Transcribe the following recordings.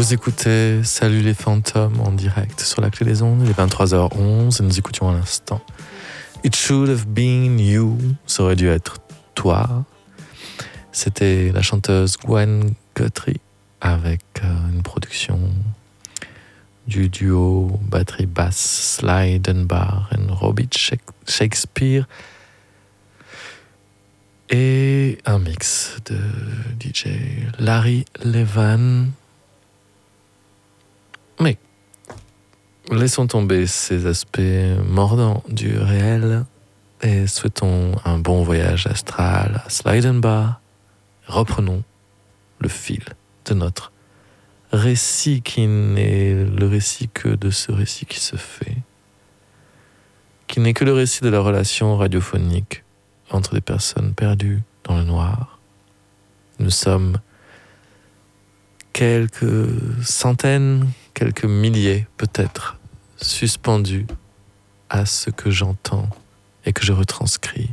Vous écoutez Salut les fantômes en direct sur la clé des ondes, il est 23h11 et nous écoutions à l'instant It Should Have Been You, ça aurait dû être toi. C'était la chanteuse Gwen Guthrie avec une production du duo batterie-basse Sly Dunbar et Robbie Shakespeare et un mix de DJ Larry Levan. Mais laissons tomber ces aspects mordants du réel et souhaitons un bon voyage astral à Sly Dunbar. Reprenons le fil de notre récit qui n'est le récit que de ce récit qui se fait, qui n'est que le récit de la relation radiophonique entre des personnes perdues dans le noir. Nous sommes quelques centaines, quelques milliers peut-être, suspendus à ce que j'entends et que je retranscris.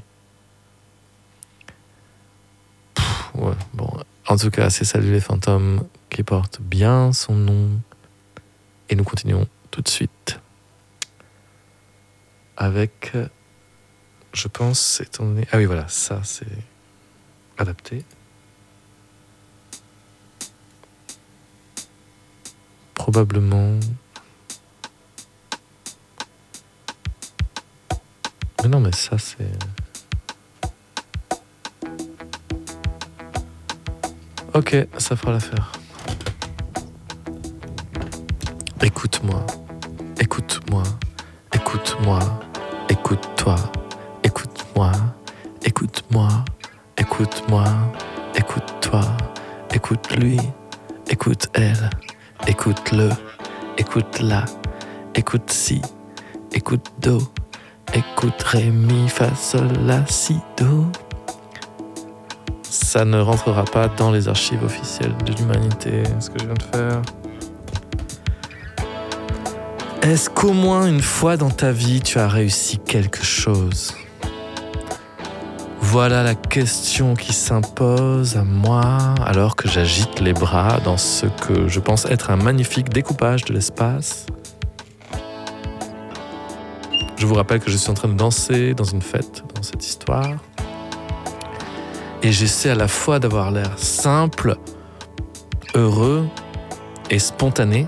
Ouais, bon, en tout cas, c'est Salut les fantômes qui porte bien son nom. Et nous continuons tout de suite avec, je pense, étant donné... Ah oui, voilà, ça c'est adapté. Probablement... Mais non, mais ça c'est... Ok, ça fera l'affaire. Écoute-moi, écoute-moi, écoute-moi, écoute-toi, écoute-moi, écoute-moi, écoute-moi, écoute-toi, écoute-lui, écoute-elle, écoute-le, écoute-la, écoute-ci, écoute-do, écoute ré, mi, fa, sol, la, si, do. Ça ne rentrera pas dans les archives officielles de l'humanité, ce que je viens de faire. Est-ce qu'au moins une fois dans ta vie, tu as réussi quelque chose ? Voilà la question qui s'impose à moi alors que j'agite les bras dans ce que je pense être un magnifique découpage de l'espace. Je vous rappelle que je suis en train de danser dans une fête, dans cette histoire. Et j'essaie à la fois d'avoir l'air simple, heureux et spontané.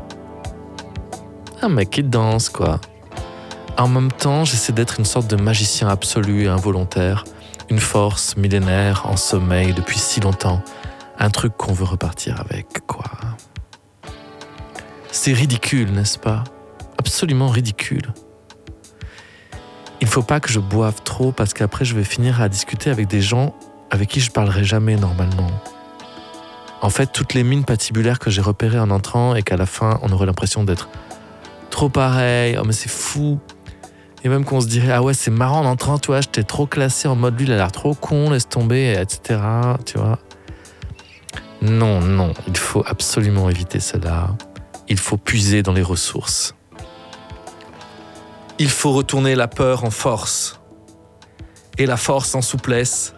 Un mec qui danse, quoi. En même temps, j'essaie d'être une sorte de magicien absolu et involontaire, une force millénaire en sommeil depuis si longtemps, un truc qu'on veut repartir avec, quoi. C'est ridicule, n'est-ce pas ? Absolument ridicule. Il ne faut pas que je boive trop parce qu'après je vais finir à discuter avec des gens avec qui je parlerai jamais normalement. En fait, toutes les mines patibulaires que j'ai repérées en entrant et qu'à la fin, on aurait l'impression d'être trop pareil, oh mais c'est fou. Et même qu'on se dirait, ah ouais, c'est marrant en entrant, tu vois, j'étais trop classé en mode, lui, il a l'air trop con, laisse tomber, etc., tu vois. Non, il faut absolument éviter cela. Il faut puiser dans les ressources. Il faut retourner la peur en force et la force en souplesse.